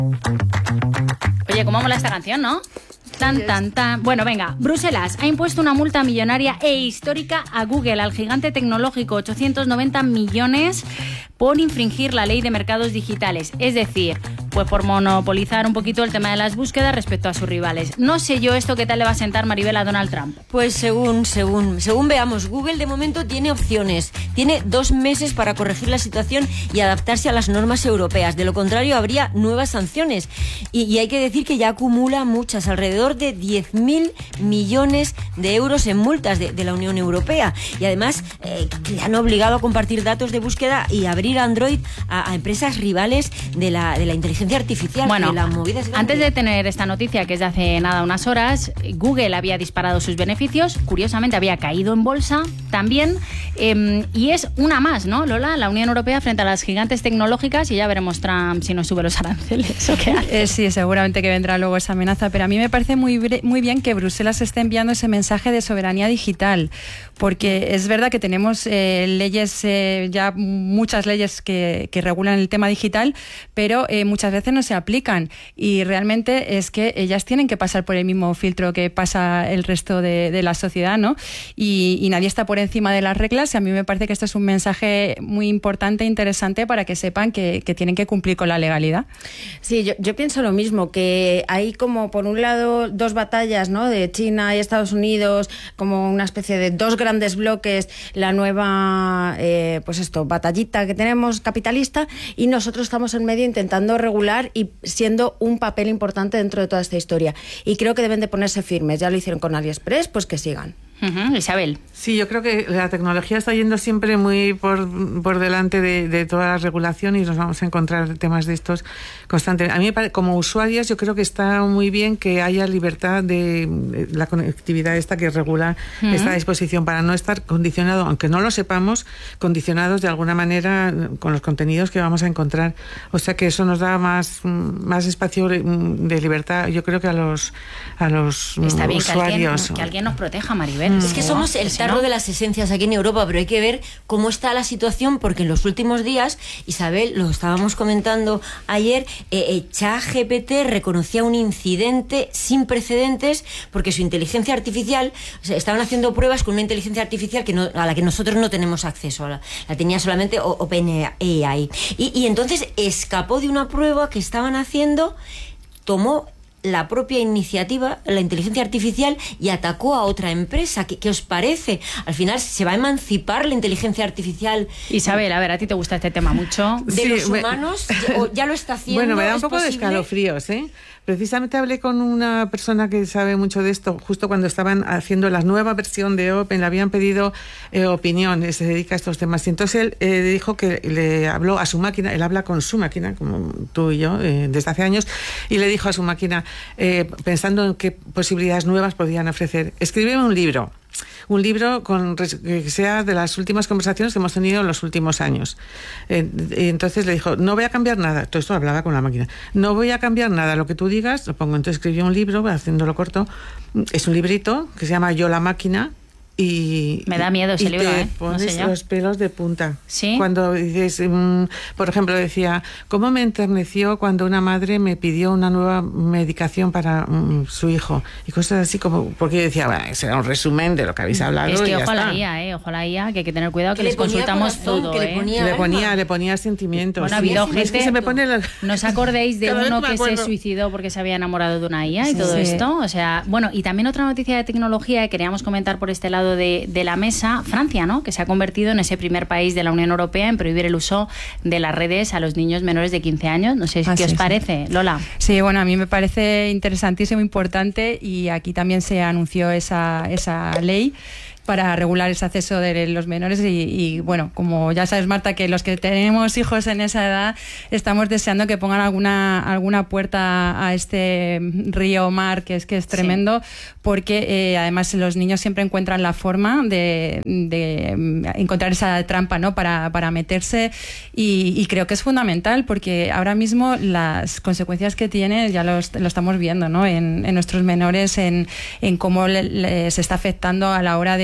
Oye, cómo mola esta canción, ¿no? Tan, tan, tan. Bueno, venga, Bruselas ha impuesto una multa millonaria e histórica a Google, al gigante tecnológico, 890 millones por infringir la ley de mercados digitales. Es decir, pues por monopolizar un poquito el tema de las búsquedas respecto a sus rivales. No sé yo esto qué tal le va a sentar, Maribel, a Donald Trump. Pues según veamos, Google de momento tiene opciones. Tiene 2 meses para corregir la situación y adaptarse a las normas europeas. De lo contrario, habría nuevas sanciones. Y hay que decir que ya acumula muchas, alrededor de 10.000 millones de euros en multas de la Unión Europea. Y además le han obligado a compartir datos de búsqueda y abrir Android a empresas rivales de la inteligencia artificial. Bueno, la movida es grande. Antes de tener esta noticia, que es de hace nada unas horas, Google había disparado sus beneficios, curiosamente había caído en bolsa también, y es una más, ¿no, Lola? La Unión Europea frente a las gigantes tecnológicas, y ya veremos Trump si nos sube los aranceles o qué hace. Sí, seguramente que vendrá luego esa amenaza, pero a mí me parece muy bien que Bruselas esté enviando ese mensaje de soberanía digital, porque es verdad que tenemos leyes, ya muchas leyes que regulan el tema digital, pero muchas veces no se aplican, y realmente es que ellas tienen que pasar por el mismo filtro que pasa el resto de la sociedad, ¿no? Y nadie está por encima de las reglas, y a mí me parece que esto es un mensaje muy importante e interesante para que sepan que tienen que cumplir con la legalidad. Sí, yo pienso lo mismo, que hay como por un lado 2 batallas, ¿no?, de China y Estados Unidos, como una especie de 2 grandes bloques, la nueva batallita que tenemos capitalista, y nosotros estamos en medio intentando regular y siendo un papel importante dentro de toda esta historia. Y creo que deben de ponerse firmes. Ya lo hicieron con AliExpress, pues que sigan. Isabel. Sí, yo creo que la tecnología está yendo siempre muy por delante de toda la regulación, y nos vamos a encontrar temas de estos constantemente. A mí, como usuarias, yo creo que está muy bien que haya libertad de la conectividad esta que regula esta disposición, para no estar condicionado, aunque no lo sepamos, condicionados de alguna manera con los contenidos que vamos a encontrar. O sea que eso nos da más espacio de libertad, yo creo que a los está bien usuarios. Que alguien nos proteja, Maribel. Es que somos el tarro de las esencias aquí en Europa, pero hay que ver cómo está la situación, porque en los últimos días, Isabel, lo estábamos comentando ayer, ChatGPT reconocía un incidente sin precedentes porque su inteligencia artificial, o sea, estaban haciendo pruebas con una inteligencia artificial a la que nosotros no tenemos acceso, la tenía solamente OpenAI. Y entonces escapó de una prueba que estaban haciendo, tomó la propia iniciativa, la inteligencia artificial, y atacó a otra empresa. ¿Qué os parece? Al final se va a emancipar la inteligencia artificial. Isabel, a ver, a ti te gusta este tema mucho. De los humanos, ya lo está haciendo. Bueno, me da un poco de escalofríos, ¿eh? Precisamente hablé con una persona que sabe mucho de esto, justo cuando estaban haciendo la nueva versión de Open, le habían pedido opinión, se dedica a estos temas. Y entonces él dijo que le habló a su máquina, él habla con su máquina, como tú y yo, desde hace años, y le dijo a su máquina, pensando en qué posibilidades nuevas podían ofrecer, escríbeme un libro que sea de las últimas conversaciones que hemos tenido en los últimos años. Entonces le dijo, no voy a cambiar nada. Todo esto hablaba con la máquina. No voy a cambiar nada, lo que tú digas, lo pongo. Entonces escribió un libro, haciéndolo corto. Es un librito que se llama Yo la máquina. Y me da miedo ese libro, te pones no sé los pelos de punta. ¿Sí? Cuando dices, por ejemplo, decía, ¿cómo me enterneció cuando una madre me pidió una nueva medicación para su hijo? Y cosas así, como, porque yo decía, bueno, será un resumen de lo que habéis hablado. Es que ojo a la IA, que hay que tener cuidado, que les consultamos corazón, todo. Le ponía sentimientos. Bueno, ha habido gente. Es que se me pone ¿No os acordáis de uno que se suicidó porque se había enamorado de una IA y todo esto? O sea, bueno, y también otra noticia de tecnología que queríamos comentar por este lado de la mesa, Francia, ¿no?, que se ha convertido en ese primer país de la Unión Europea en prohibir el uso de las redes a los niños menores de 15 años. No sé qué os parece, Lola. Sí, bueno, a mí me parece interesantísimo, importante, y aquí también se anunció esa ley para regular ese acceso de los menores y bueno, como ya sabes, Marta, que los que tenemos hijos en esa edad estamos deseando que pongan alguna puerta a este río o mar que es tremendo, porque además los niños siempre encuentran la forma de encontrar esa trampa, ¿no?, para meterse, y creo que es fundamental, porque ahora mismo las consecuencias que tiene ya lo estamos viendo, ¿no?, en nuestros menores, en cómo se está afectando a la hora de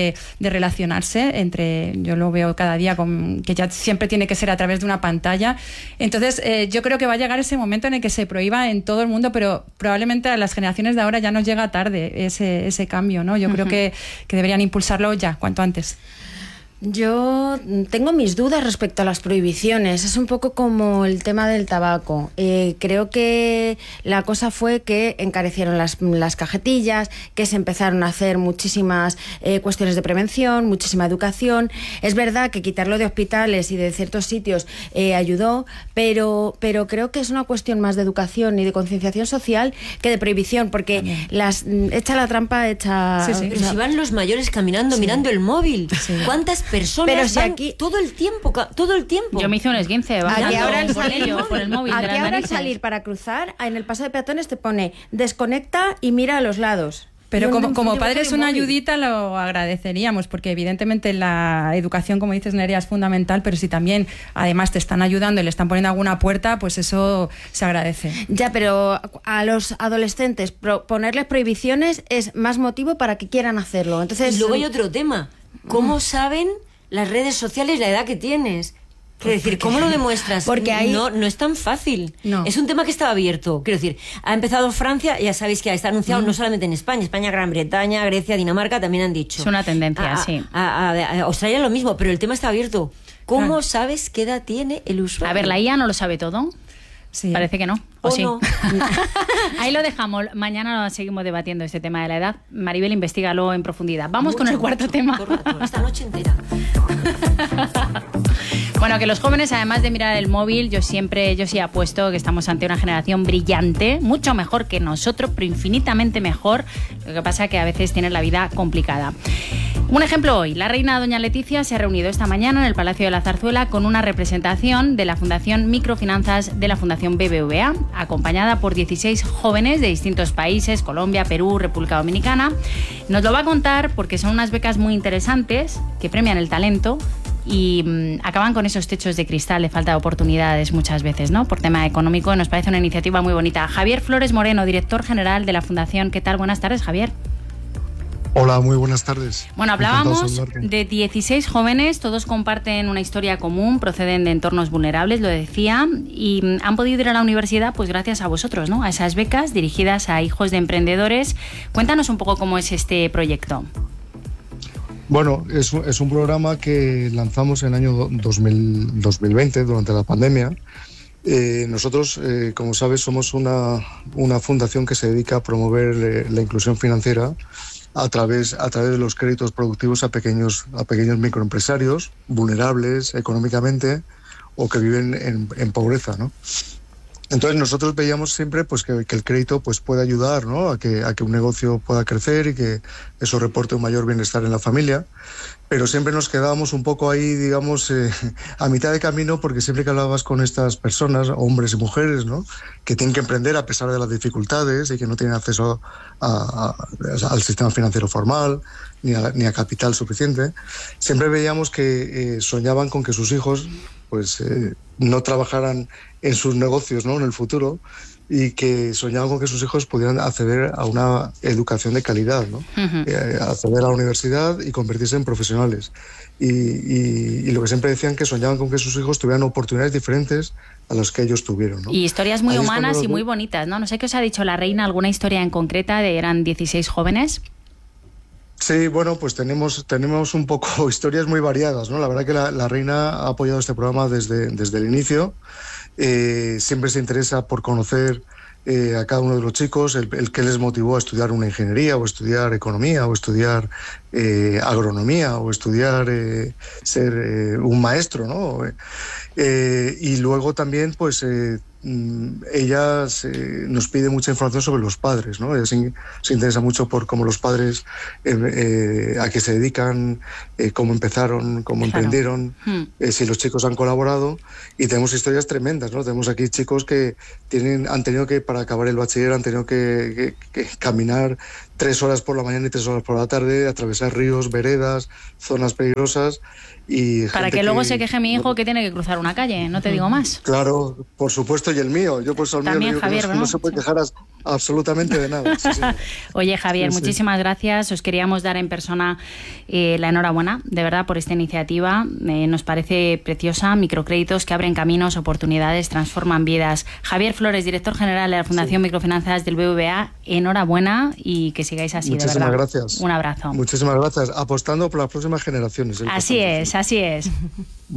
de relacionarse entre, yo lo veo cada día, que ya siempre tiene que ser a través de una pantalla. Entonces, yo creo que va a llegar ese momento en el que se prohíba en todo el mundo, pero probablemente a las generaciones de ahora ya nos llega tarde ese cambio, ¿no? Yo creo que deberían impulsarlo ya, cuanto antes. Yo tengo mis dudas respecto a las prohibiciones. Es un poco como el tema del tabaco. Creo que la cosa fue que encarecieron las cajetillas, que se empezaron a hacer muchísimas cuestiones de prevención, muchísima educación. Es verdad que quitarlo de hospitales y de ciertos sitios ayudó, pero creo que es una cuestión más de educación y de concienciación social que de prohibición, porque echa la trampa, echa... Sí, sí. Pero si van los mayores caminando, mirando el móvil. Sí. ¿Cuántas personas pero si van aquí todo el tiempo? Yo me hice un esguince por el móvil. Aquí ahora al salir para cruzar, en el paso de peatones te pone desconecta y mira a los lados. Pero como padres una ayudita lo agradeceríamos, porque evidentemente la educación, como dices, Nerea, es fundamental, pero si también además te están ayudando y le están poniendo alguna puerta, pues eso se agradece. Ya, pero a los adolescentes ponerles prohibiciones es más motivo para que quieran hacerlo. Entonces, y luego hay otro tema. ¿Cómo saben las redes sociales la edad que tienes? Quiero decir, ¿cómo lo demuestras? Porque ahí... no es tan fácil. No. Es un tema que estaba abierto. Quiero decir, ha empezado Francia, ya sabéis que está anunciado no solamente en España, Gran Bretaña, Grecia, Dinamarca también han dicho. Es una tendencia, sí. A Australia lo mismo, pero el tema está abierto. ¿Cómo sabes qué edad tiene el usuario? A ver, la IA no lo sabe todo. Sí. Parece que no. ¿O sí? No. Ahí lo dejamos. Mañana seguimos debatiendo este tema de la edad. Maribel, investígalo en profundidad. Vamos con el cuarto tema. Esta noche entera. Bueno, que los jóvenes, además de mirar el móvil, yo sí apuesto que estamos ante una generación brillante, mucho mejor que nosotros, pero infinitamente mejor. Lo que pasa es que a veces tienen la vida complicada. Un ejemplo hoy. La reina doña Leticia se ha reunido esta mañana en el Palacio de la Zarzuela con una representación de la Fundación Microfinanzas de la Fundación BBVA, acompañada por 16 jóvenes de distintos países, Colombia, Perú, República Dominicana. Nos lo va a contar porque son unas becas muy interesantes que premian el talento y acaban con esos techos de cristal de falta de oportunidades muchas veces, ¿no? Por tema económico. Nos parece una iniciativa muy bonita. Javier Flores Moreno, director general de la Fundación. ¿Qué tal? Buenas tardes, Javier. Hola, muy buenas tardes. Bueno, hablábamos de 16 jóvenes, todos comparten una historia común, proceden de entornos vulnerables, lo decía, y han podido ir a la universidad pues gracias a vosotros, ¿no? A esas becas dirigidas a hijos de emprendedores. Cuéntanos un poco cómo es este proyecto. Bueno, es un programa que lanzamos en el año 2020, durante la pandemia. Nosotros, como sabes, somos una fundación que se dedica a promover la inclusión financiera a través de los créditos productivos a pequeños microempresarios vulnerables económicamente o que viven en pobreza, ¿no? Entonces nosotros veíamos siempre pues que el crédito pues puede ayudar, ¿no? a que un negocio pueda crecer y que eso reporte un mayor bienestar en la familia, pero siempre nos quedábamos un poco ahí, digamos, a mitad de camino, porque siempre que hablabas con estas personas, hombres y mujeres, ¿no? Que tienen que emprender a pesar de las dificultades y que no tienen acceso al sistema financiero formal ni a capital suficiente, siempre veíamos que soñaban con que sus hijos pues no trabajaran en sus negocios, ¿no? En el futuro, y que soñaban con que sus hijos pudieran acceder a una educación de calidad, ¿no? Acceder a la universidad y convertirse en profesionales. Y lo que siempre decían, que soñaban con que sus hijos tuvieran oportunidades diferentes a las que ellos tuvieron, ¿no? Y historias muy humanas y muy bonitas, ¿no? No sé qué os ha dicho la reina, alguna historia en concreta eran 16 jóvenes. Sí, bueno, pues tenemos un poco historias muy variadas, ¿no? La verdad que la reina ha apoyado este programa desde el inicio. Siempre se interesa por conocer a cada uno de los chicos el que les motivó a estudiar una ingeniería o estudiar economía o estudiar agronomía o estudiar ser un maestro, ¿no? Y luego también pues ella nos pide mucha información sobre los padres, ¿no? Ella se interesa mucho por cómo los padres a qué se dedican, cómo empezaron, cómo emprendieron, si los chicos han colaborado, y tenemos historias tremendas, ¿no? Tenemos aquí chicos que han tenido que, para acabar el bachiller, han tenido que caminar 3 horas por la mañana y 3 horas por la tarde, atravesar ríos, veredas, zonas peligrosas. Y para que luego se queje mi hijo que tiene que cruzar una calle, no te digo más. Claro, por supuesto, y el mío. Yo pues al mío le digo que no se puede quejar absolutamente de nada. Sí, señor. Oye, Javier, Sí, sí. muchísimas gracias. Os queríamos dar en persona la enhorabuena, de verdad, por esta iniciativa. Nos parece preciosa. Microcréditos que abren caminos, oportunidades, transforman vidas. Javier Flores, director general de la Fundación Microfinanzas del BBVA, enhorabuena y que sigáis así, Muchísimas de verdad. gracias. Un abrazo. Muchísimas gracias. Apostando por las próximas generaciones. Así es, así es.